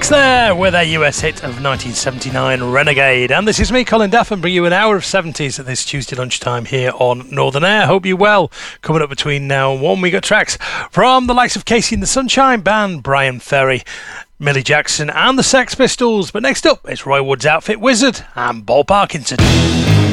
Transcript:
Tracks there with their US hit of 1979, Renegade. And this is me, Colin Daffin, bringing you an hour of 70s at this Tuesday lunchtime here on Northern Air. Hope you're well. Coming up between now and 1, we got tracks from the likes of Casey and the Sunshine Band, Brian Ferry, Millie Jackson and the Sex Pistols. But next up, it's Roy Wood's Outfit Wizard and Paul Parkinson.